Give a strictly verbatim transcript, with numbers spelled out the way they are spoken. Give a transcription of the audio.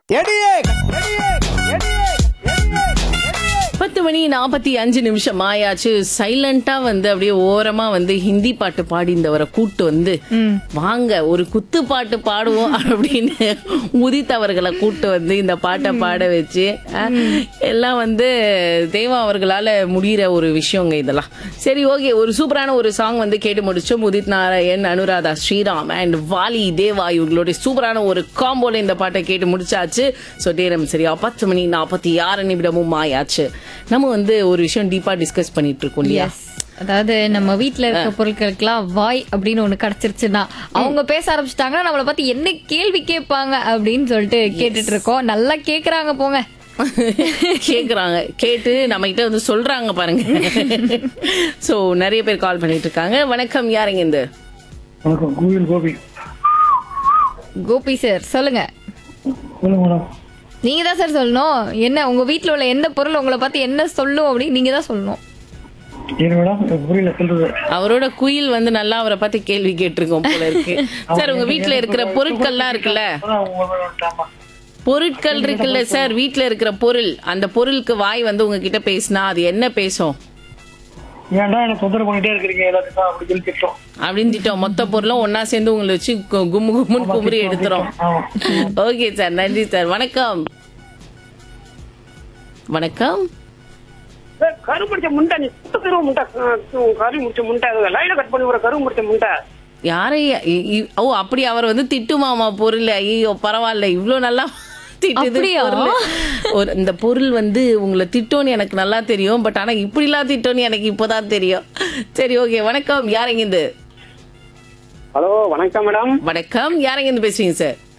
பத்து மணி நாற்பத்தி அஞ்சு நிமிஷம் ஆயாச்சு. சைலண்டா வந்து அப்படியே ஓரமா வந்து ஹிந்தி பாட்டு பாடி இந்தவரை கூட்டு வந்து வாங்க ஒரு குத்து பாட்டு பாடுவோம் அப்படின்னு உதித் அவர்களை கூட்டு வந்து இந்த பாட்டை பாட வச்சு எல்லாம் வந்து தேவா அவர்களால முடிகிற ஒரு விஷயங்க இதெல்லாம். சரி, ஓகே, ஒரு சூப்பரான ஒரு சாங் வந்து கேட்டு முடிச்சோம். உதித் நாராயண், அனுராதா ஸ்ரீராம் அண்ட் வாலி தேவா இவங்களுடைய சூப்பரான ஒரு காம்போல இந்த பாட்டை கேட்டு முடிச்சாச்சு. ஸோ நேரம் சரியா பத்து மணி நாற்பத்தி ஆறு நிமிடமும் ஆயாச்சு. நம்ம வந்து ஒரு விஷயம் டீப்பா டிஸ்கஸ் பண்ணிட்டு இருக்கோம் இல்லையா? அதாவது நம்ம வீட்டுல இருக்க பொருட்களுக்கெல்லாம் வாய் அப்படின்னு ஒண்ணு கிடைச்சிருச்சுன்னா அவங்க பேச ஆரம்பிச்சிட்டாங்கன்னா நம்மளை பார்த்து என்ன கேள்வி கேட்பாங்க அப்படின்னு சொல்லிட்டு கேட்டுட்டு இருக்கோம். நல்லா கேக்குறாங்க போங்க. கேக்குறாங்க, கேட்டு நம்ம கிட்ட வந்து சொல்றாங்க பாருங்க. சோ நிறைய பேர் கால் பண்ணிட்டு இருக்காங்க. வணக்கம், யாருங்க இந்த? வணக்கம், கோவில் கோபி. கோபி சார் சொல்லுங்க. நீங்க தான் சார் சொல்லணும். என்ன உங்க வீட்டுல உள்ள எந்த பொருள் உங்களை பார்த்து என்ன சொல்லும் அப்படின்னு நீங்க தான் சொல்லணும். அவரோட குயில் வந்து நல்லா அவரை பார்த்து கேள்வி கேட்டிருக்கோம் போல இருக்கு. சார், உங்க வீட்டுல இருக்கிற பொருட்கள்லாம் இருக்குல்ல, பொருட்கள் இருக்குல்ல சார், வீட்டுல இருக்கிற பொருள், அந்த பொருளுக்கு வாய் வந்து உங்ககிட்ட பேசினா அது என்ன பேசும்? ஏன்டா என்ன தொந்தரவு பண்ணிட்டே இருக்கீங்க எல்லாத்துக்கும் அப்படின்னு திட்டோம். அப்படின்னு திட்டோம். மொத்த பொருளும் ஒன்னா சேர்ந்து உங்களை வச்சு கும்மு கும்முன்னு குமுறி எடுத்துரும். ஓகே சார், நன்றி சார். வணக்கம். வணக்கம். கரு முடிச்ச முண்டை, நீ கரு முண்டை, கரு முடிச்ச முண்டை, லைன கட் பண்ணி ஒரு கரு முடிச்ச முண்டை. யாரையா? ஓ, அப்படி அவர் வந்து திட்டுமாமா பொருள். ஐயோ பரவாயில்ல, இவ்வளவு நல்லா திட்டுது. ஒரு இந்த பொருள் வந்து உங்களை திட்டோன்னு எனக்கு நல்லா தெரியும், பட் ஆனா இப்படி எல்லாம் திட்டோன்னு எனக்கு இப்பதான் தெரியும். சரி, ஓகே. வணக்கம், யாருங்க இது? ஹலோ, வணக்கம் மேடம். வணக்கம், யாருங்க இருந்து பேசுறீங்க சார்?